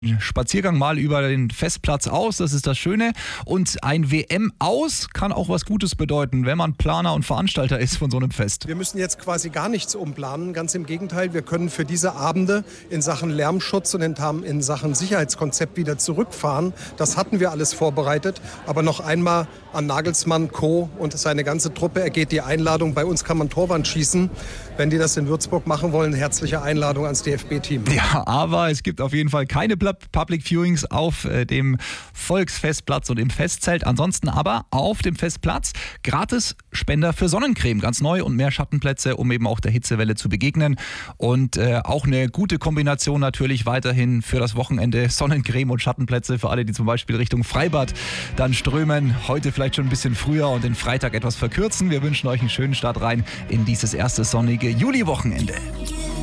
Spaziergang mal über den Festplatz aus, das ist das Schöne. Und ein WM-Aus kann auch was Gutes bedeuten, wenn man Planer und Veranstalter ist von so einem Fest. Wir müssen jetzt quasi gar nichts umplanen, ganz im Gegenteil. Wir können für diese Abende in Sachen Lärmschutz und in Sachen Sicherheitskonzept wieder zurückfahren. Das hatten wir alles vorbereitet. Aber noch einmal an Nagelsmann, Co. und seine ganze Truppe ergeht die Einladung. Bei uns kann man Torwand schießen. Wenn die das in Würzburg machen wollen, herzliche Einladung ans DFB-Team. Ja, aber es gibt auf jeden Fall keine Public Viewings auf dem Volksfestplatz und im Festzelt. Ansonsten aber auf dem Festplatz gratis Spender für Sonnencreme. Ganz neu und mehr Schattenplätze, um eben auch der Hitzewelle zu begegnen. Und auch eine gute Kombination natürlich weiterhin für das Wochenende. Sonnencreme und Schattenplätze für alle, die zum Beispiel Richtung Freibad dann strömen. Heute vielleicht schon ein bisschen früher und den Freitag etwas verkürzen. Wir wünschen euch einen schönen Start rein in dieses erste sonnige Juliwochenende.